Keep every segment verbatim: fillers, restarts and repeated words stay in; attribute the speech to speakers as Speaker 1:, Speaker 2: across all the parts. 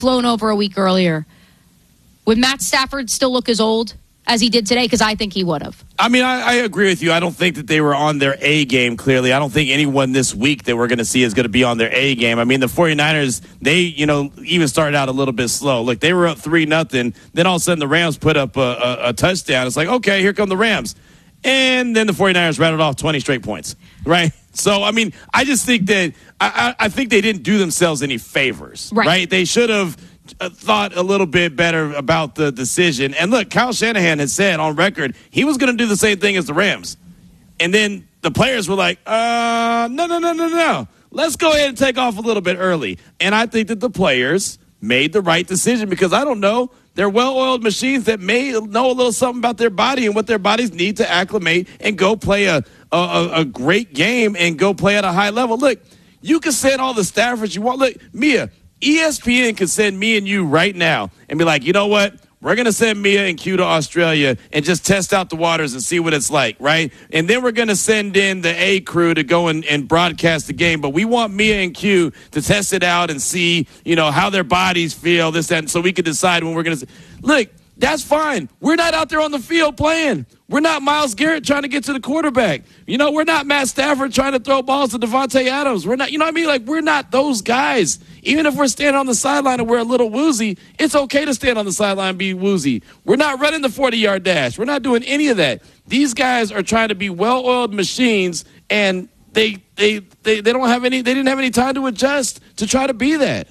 Speaker 1: blown over a week earlier, would Matt Stafford still look as old as he did today? Because I think he would have.
Speaker 2: I mean, I, I agree with you. I don't think that they were on their A game, clearly. I don't think anyone this week that we're going to see is going to be on their A game. I mean, the 49ers, they, you know, even started out a little bit slow. Look, they were up three nothing. Then all of a sudden the Rams put up a, a, a touchdown. It's like, okay, here come the Rams. And then the 49ers rattled off twenty straight points, right? So, I mean, I just think that I, I, I think they didn't do themselves any favors, right? right? They should have thought a little bit better about the decision. And look, Kyle Shanahan had said on record he was going to do the same thing as the Rams. And then the players were like, uh, no, no, no, no, no. Let's go ahead and take off a little bit early. And I think that the players made the right decision because I don't know. They're well-oiled machines that may know a little something about their body and what their bodies need to acclimate and go play a, a, a great game and go play at a high level. Look, you can send all the staffers you want. Look, Mia, E S P N can send me and you right now and be like, you know what? We're going to send Mia and Q to Australia and just test out the waters and see what it's like, right? And then we're going to send in the A crew to go and, and broadcast the game. But we want Mia and Q to test it out and see, you know, how their bodies feel, this, that, and so we can decide when we're going to – look, that's fine. We're not out there on the field playing. We're not Myles Garrett trying to get to the quarterback. You know, we're not Matt Stafford trying to throw balls to Devontae Adams. We're not, you know what I mean? Like, we're not those guys. Even if we're standing on the sideline and we're a little woozy, it's okay to stand on the sideline and be woozy. We're not running the forty-yard dash. We're not doing any of that. These guys are trying to be well-oiled machines, and they they they, they don't have any. They didn't have any time to adjust to try to be that.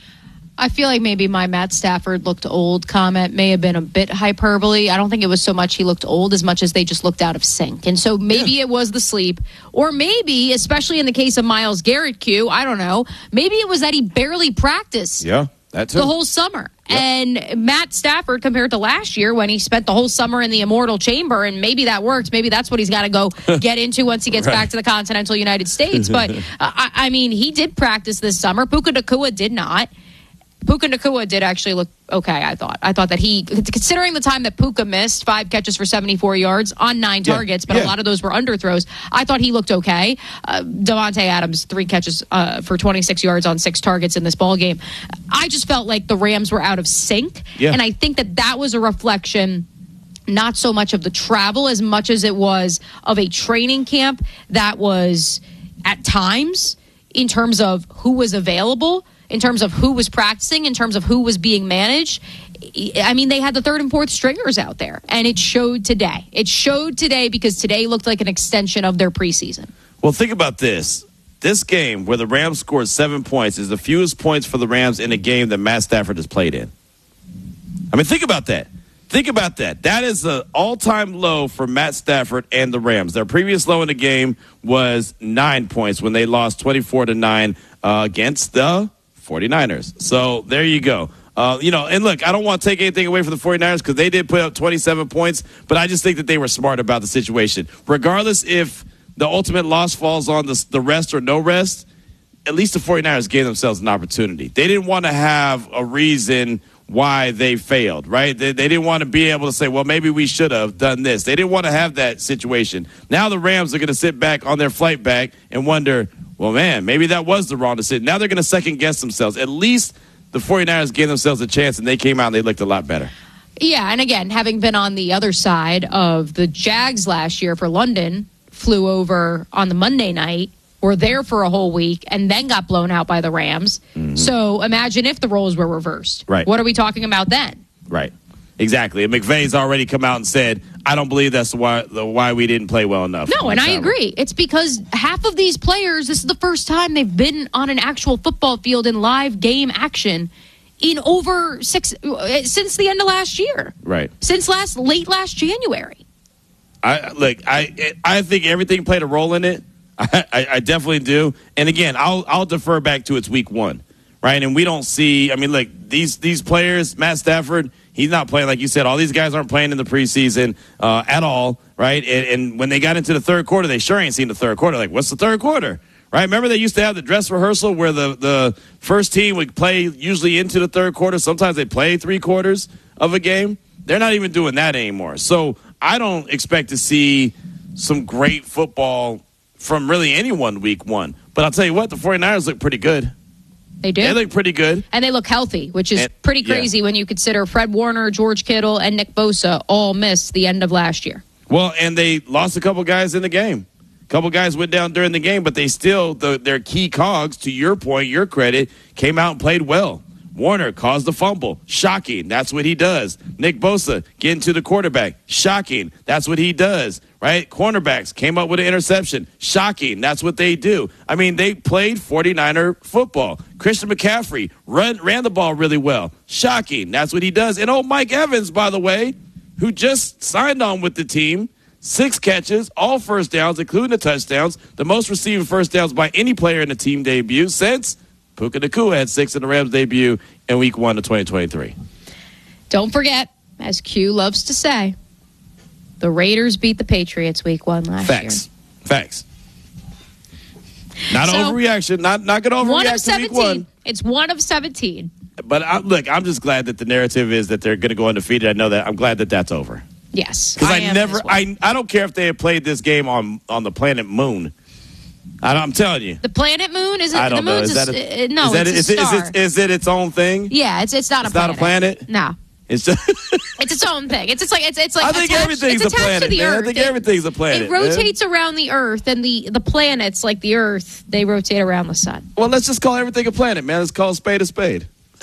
Speaker 1: I feel like maybe my Matt Stafford looked old comment may have been a bit hyperbole. I don't think it was so much he looked old as much as they just looked out of sync. And so maybe yeah. it was the sleep. Or maybe, especially in the case of Myles Garrett, Q, I don't know, maybe it was that he barely practiced
Speaker 2: yeah, that too.
Speaker 1: the whole summer.
Speaker 2: Yep.
Speaker 1: And Matt Stafford, compared to last year when he spent the whole summer in the immortal chamber, and maybe that worked. Maybe that's what he's got to go get into once he gets
Speaker 2: right.
Speaker 1: back to the continental United States. But, uh, I, I mean, he did practice this summer. Puka Nacua did not. Puka Nacua did actually look okay, I thought. I thought that he, considering the time that Puka missed, five catches for seventy-four yards on nine
Speaker 2: yeah.
Speaker 1: targets, but
Speaker 2: yeah.
Speaker 1: a lot of those were underthrows, I thought he looked okay. Uh, Devontae Adams, three catches uh, for twenty-six yards on six targets in this ballgame. I just felt like the Rams were out of sync,
Speaker 2: yeah.
Speaker 1: and I think that that was a reflection not so much of the travel as much as it was of a training camp that was, at times, in terms of who was available, in terms of who was practicing, in terms of who was being managed. I mean, they had the third and fourth stringers out there, and it showed today. It showed today because today looked like an extension of their preseason.
Speaker 2: Well, think about this. This game where the Rams scored seven points is the fewest points for the Rams in a game that Matt Stafford has played in. I mean, think about that. Think about that. That is the all-time low for Matt Stafford and the Rams. Their previous low in the game was nine points when they lost twenty-four to nine uh, against the 49ers. So there you go. Uh, you know, and look, I don't want to take anything away from the 49ers because they did put up twenty-seven points, but I just think that they were smart about the situation. Regardless if the ultimate loss falls on the, the rest or no rest, at least the 49ers gave themselves an opportunity. They didn't want to have a reason why they failed, right? They, they didn't want to be able to say, well, maybe we should have done this. They didn't want to have that situation. Now the Rams are going to sit back on their flight back and wonder, well, man, maybe that was the wrong decision. Now they're going to second-guess themselves. At least the 49ers gave themselves a chance, and they came out and they looked a lot better.
Speaker 1: Yeah, and again, having been on the other side of the Jags last year for London, flew over on the Monday night, were there for a whole week, and then got blown out by the Rams. Mm-hmm. So imagine if the roles were reversed.
Speaker 2: Right.
Speaker 1: What are we talking about then?
Speaker 2: Right. Exactly. And McVay's already come out and said, I don't believe that's why the why we didn't play well enough.
Speaker 1: No, and I agree. It's because half of these players, this is the first time they've been on an actual football field in live game action in over six since the end of last year.
Speaker 2: Right.
Speaker 1: Since last late last January.
Speaker 2: I look, I I think everything played a role in it. I, I, I definitely do. And again, I'll I'll defer back to it's week one, right? And we don't see. I mean, look, these these players, Matt Stafford, he's not playing like you said. All these guys aren't playing in the preseason uh, at all, right? And, and when they got into the third quarter, they sure ain't seen the third quarter. Like, what's the third quarter? Right? Remember they used to have the dress rehearsal where the, the first team would play usually into the third quarter. Sometimes they play three quarters of a game. They're not even doing that anymore. So I don't expect to see some great football from really anyone week one. But I'll tell you what, the 49ers look pretty good.
Speaker 1: They do.
Speaker 2: They look pretty good.
Speaker 1: And they look healthy, which is
Speaker 2: and,
Speaker 1: pretty crazy
Speaker 2: yeah.
Speaker 1: when you consider Fred Warner, George Kittle, and Nick Bosa all missed the end of last year.
Speaker 2: Well, and they lost a couple guys in the game. A couple guys went down during the game, but they still, the, their key cogs, to your point, your credit, came out and played well. Warner caused the fumble. Shocking. That's what he does. Nick Bosa getting to the quarterback. Shocking. That's what he does, right? Cornerbacks came up with an interception. Shocking. That's what they do. I mean, they played forty-niner football. Christian McCaffrey run, ran the ball really well. Shocking. That's what he does. And oh, Mike Evans, by the way, who just signed on with the team, six catches, all first downs, including the touchdowns, the most receiving first downs by any player in the team debut since Puka Nacua had six in the Rams debut in week one of twenty twenty-three.
Speaker 1: Don't forget, as Q loves to say, the Raiders beat the Patriots week one last
Speaker 2: Facts.
Speaker 1: year.
Speaker 2: Facts. Not
Speaker 1: so,
Speaker 2: overreaction. Not not going to overreact
Speaker 1: one of
Speaker 2: to
Speaker 1: seventeen.
Speaker 2: week one.
Speaker 1: It's one of seventeen.
Speaker 2: But I, look, I'm just glad that the narrative is that they're going to go undefeated. I know that. I'm glad that that's over.
Speaker 1: Yes.
Speaker 2: Because I,
Speaker 1: I
Speaker 2: never,
Speaker 1: well.
Speaker 2: I I don't care if they had played this game on, on the planet Moon. I don't, I'm telling you.
Speaker 1: The planet Moon? Is it,
Speaker 2: I don't
Speaker 1: the
Speaker 2: know.
Speaker 1: moon's
Speaker 2: Is that
Speaker 1: a,
Speaker 2: a,
Speaker 1: uh, no,
Speaker 2: is that
Speaker 1: it's
Speaker 2: a,
Speaker 1: a
Speaker 2: is,
Speaker 1: star.
Speaker 2: It, is, it, is it its own thing?
Speaker 1: Yeah, it's it's not
Speaker 2: it's
Speaker 1: a planet.
Speaker 2: It's not a planet?
Speaker 1: No.
Speaker 2: It's just
Speaker 1: it's its own thing. It's, it's like it's it's like
Speaker 2: I think
Speaker 1: attached,
Speaker 2: everything's
Speaker 1: it's
Speaker 2: a planet,
Speaker 1: to the
Speaker 2: man.
Speaker 1: Earth.
Speaker 2: I think
Speaker 1: it,
Speaker 2: everything's a planet.
Speaker 1: It rotates
Speaker 2: man.
Speaker 1: around the Earth, and the the planets, like the Earth, they rotate around the sun.
Speaker 2: Well, let's just call everything a planet, man. Let's call a spade a spade.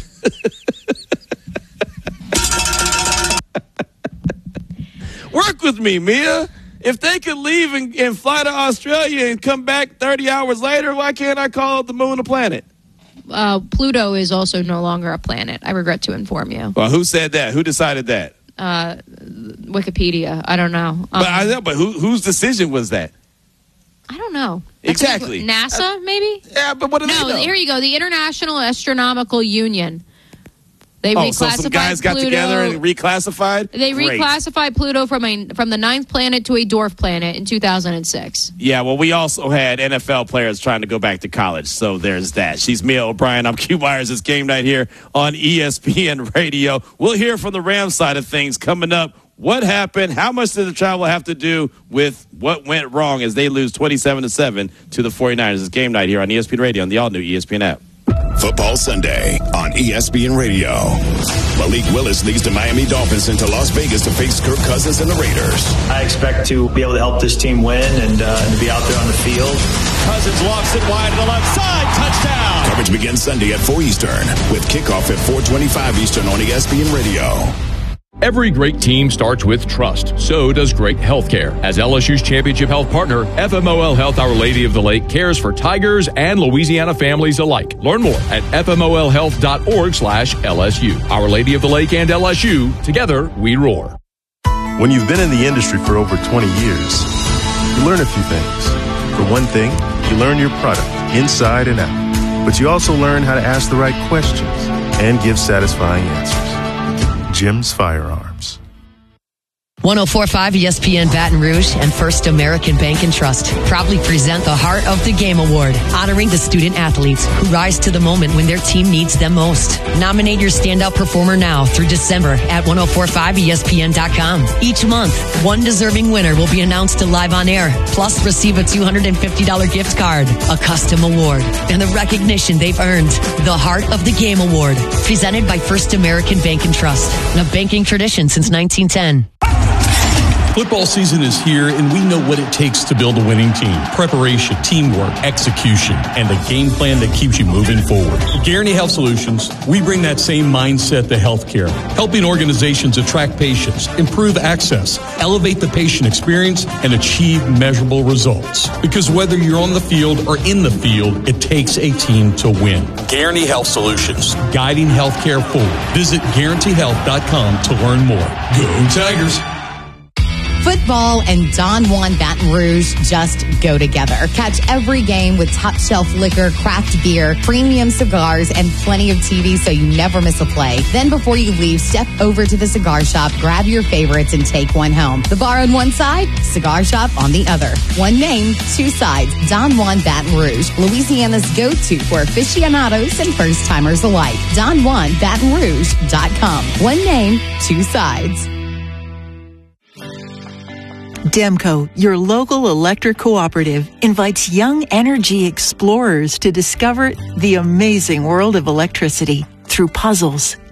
Speaker 2: Work with me, Mia. If they could leave and, and fly to Australia and come back thirty hours later, why can't I call the moon a planet?
Speaker 1: Uh, Pluto is also no longer a planet. I regret to inform you.
Speaker 2: Well, who said that? Who decided that?
Speaker 1: Uh, Wikipedia. I don't know. Um,
Speaker 2: But I know, but who, whose decision was that?
Speaker 1: I don't know. That's
Speaker 2: Exactly.
Speaker 1: NASA,
Speaker 2: uh,
Speaker 1: maybe?
Speaker 2: Yeah, but what do
Speaker 1: no,
Speaker 2: they know?
Speaker 1: here you go. The International Astronomical Union. They
Speaker 2: oh,
Speaker 1: reclassified
Speaker 2: so some guys
Speaker 1: Pluto.
Speaker 2: got together and reclassified?
Speaker 1: They
Speaker 2: Great.
Speaker 1: reclassified Pluto from a from the ninth planet to a dwarf planet in two thousand six.
Speaker 2: Yeah, well, we also had N F L players trying to go back to college, so there's that. She's Mia O'Brien. I'm Q Myers. It's game night here on E S P N Radio. We'll hear from the Rams side of things coming up. What happened? How much did the travel have to do with what went wrong as they lose twenty-seven to seven to the forty-niners? It's game night here on E S P N Radio on the all-new E S P N app.
Speaker 3: Football Sunday on E S P N Radio. Malik Willis leads the Miami Dolphins into Las Vegas to face Kirk Cousins and the Raiders.
Speaker 4: I expect to be able to help this team win and, uh, and to be out there on the field.
Speaker 5: Cousins lofts it wide to the left side. Touchdown.
Speaker 3: Coverage begins Sunday at four Eastern with kickoff at four twenty-five Eastern on E S P N Radio.
Speaker 6: Every great team starts with trust. So does great healthcare. As L S U's championship health partner, F M O L Health Our Lady of the Lake cares for Tigers and Louisiana families alike. Learn more at f m o l health dot org slash L S U. Our Lady of the Lake and L S U, together we roar.
Speaker 7: When you've been in the industry for over twenty years, you learn a few things. For one thing, you learn your product inside and out. But you also learn how to ask the right questions and give satisfying answers. Jim's Firearms.
Speaker 8: one oh four point five E S P N Baton Rouge and First American Bank and Trust proudly present the Heart of the Game Award, honoring the student athletes who rise to the moment when their team needs them most. Nominate your standout performer now through December at ten forty-five E S P N dot com. Each month, one deserving winner will be announced live on air, plus receive a two hundred fifty dollars gift card, a custom award, and the recognition they've earned. The Heart of the Game Award, presented by First American Bank and Trust, a banking tradition since nineteen ten.
Speaker 9: Football season is here, and we know what it takes to build a winning team. Preparation, teamwork, execution, and a game plan that keeps you moving forward. At Guarantee Health Solutions, we bring that same mindset to healthcare, helping organizations attract patients, improve access, elevate the patient experience, and achieve measurable results. Because whether you're on the field or in the field, it takes a team to win. Guarantee Health Solutions, guiding healthcare forward. Visit guarantee health dot com to learn more. Go Tigers!
Speaker 10: Football and Don Juan Baton Rouge just go together. Catch every game with top shelf liquor, craft beer, premium cigars, and plenty of T V so you never miss a play. Then before you leave, step over to the cigar shop, grab your favorites, and take one home. The bar on one side, cigar shop on the other. One name, two sides. Don Juan Baton Rouge, Louisiana's go-to for aficionados and first-timers alike. Don Juan Baton Rouge dot com. One name, two sides.
Speaker 11: DEMCO, your local electric cooperative, invites young energy explorers to discover the amazing world of electricity through puzzles,